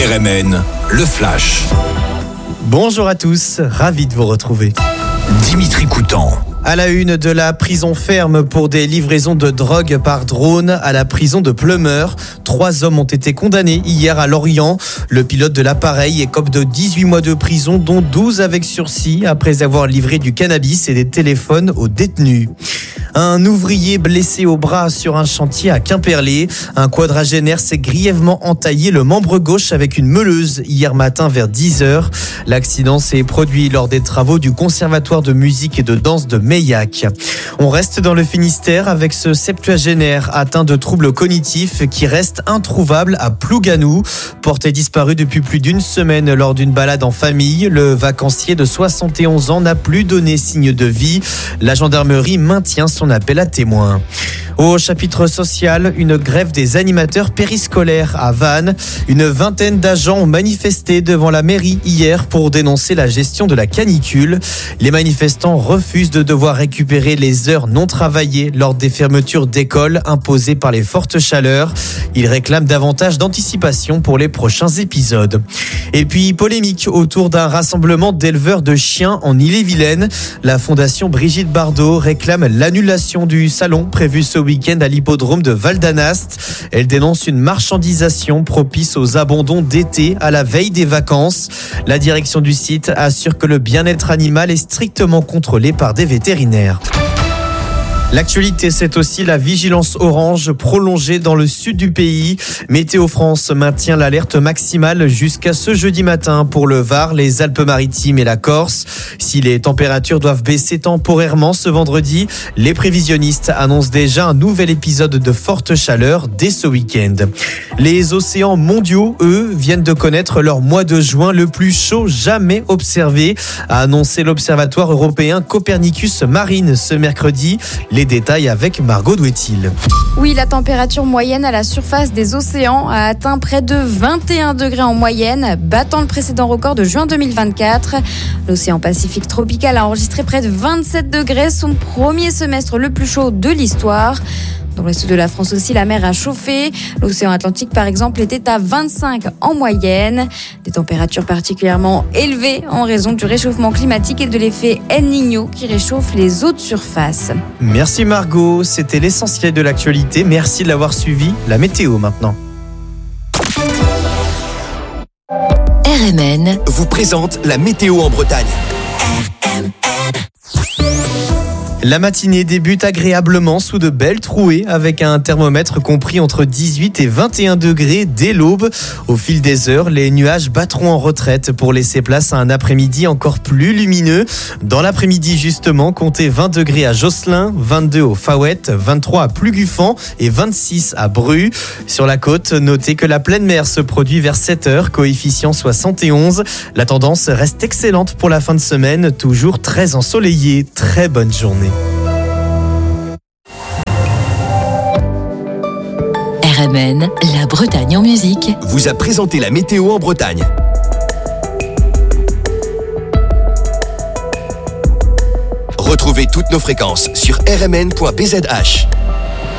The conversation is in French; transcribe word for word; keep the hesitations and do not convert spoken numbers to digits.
R M N, le Flash. Bonjour à tous, ravi de vous retrouver. Dimitri Coutan. À la une de la prison ferme pour des livraisons de drogue par drone à la prison de Pleumeur. Trois hommes ont été condamnés hier à Lorient. Le pilote de l'appareil écope de dix-huit mois de prison, dont douze avec sursis, après avoir livré du cannabis et des téléphones aux détenus. Un ouvrier blessé au bras sur un chantier à Quimperlé. Un quadragénaire s'est grièvement entaillé le membre gauche avec une meuleuse hier matin vers dix heures. L'accident s'est produit lors des travaux du Conservatoire de musique et de danse de Meillac. On reste dans le Finistère avec ce septuagénaire atteint de troubles cognitifs qui reste introuvable à Plouganou. Porté disparu depuis plus d'une semaine lors d'une balade en famille, le vacancier de soixante et onze ans n'a plus donné signe de vie. La gendarmerie maintient son appel à témoins. Au chapitre social, une grève des animateurs périscolaires à Vannes. Une vingtaine d'agents ont manifesté devant la mairie hier pour dénoncer la gestion de la canicule. Les manifestants refusent de devoir récupérer les heures non travaillées lors des fermetures d'écoles imposées par les fortes chaleurs. Ils réclament davantage d'anticipation pour les prochains épisodes. Et puis, polémique autour d'un rassemblement d'éleveurs de chiens en Ille-et-Vilaine. La fondation Brigitte Bardot réclame l'annulation du salon prévu ce week-end à l'hippodrome de Val-d'Anast. Elle dénonce une marchandisation propice aux abandons d'été à la veille des vacances. La direction du site assure que le bien-être animal est strictement contrôlé par des vétérinaires. L'actualité, c'est aussi la vigilance orange prolongée dans le sud du pays. Météo France maintient l'alerte maximale jusqu'à ce jeudi matin pour le Var, les Alpes-Maritimes et la Corse. Si les températures doivent baisser temporairement ce vendredi, les prévisionnistes annoncent déjà un nouvel épisode de forte chaleur dès ce week-end. Les océans mondiaux, eux, viennent de connaître leur mois de juin le plus chaud jamais observé, a annoncé l'Observatoire européen Copernicus Marine ce mercredi. Les détails avec Margot Douetil. Oui, la température moyenne à la surface des océans a atteint près de vingt et un degrés en moyenne, battant le précédent record de juin deux mille vingt-quatre. L'océan Pacifique tropical a enregistré près de vingt-sept degrés, son premier semestre le plus chaud de l'histoire. Dans l'ouest de la France aussi, la mer a chauffé. L'océan Atlantique, par exemple, était à vingt-cinq en moyenne. Des températures particulièrement élevées en raison du réchauffement climatique et de l'effet El Niño qui réchauffe les eaux de surface. Merci Margot, c'était l'essentiel de l'actualité. Merci de l'avoir suivi. La météo maintenant. R M N vous présente la météo en Bretagne. La matinée débute agréablement sous de belles trouées avec un thermomètre compris entre dix-huit et vingt et un degrés dès l'aube. Au fil des heures, les nuages battront en retraite pour laisser place à un après-midi encore plus lumineux. Dans l'après-midi justement, comptez vingt degrés à Josselin, vingt-deux au Faouette, vingt-trois à Pluguffan et vingt-six à Bru. Sur la côte, notez que la pleine mer se produit vers sept heures, coefficient soixante et onze. La tendance reste excellente pour la fin de semaine, toujours très ensoleillée. Très bonne journée. R M N, la Bretagne en musique, vous a présenté la météo en Bretagne. Retrouvez toutes nos fréquences sur r m n point b z h.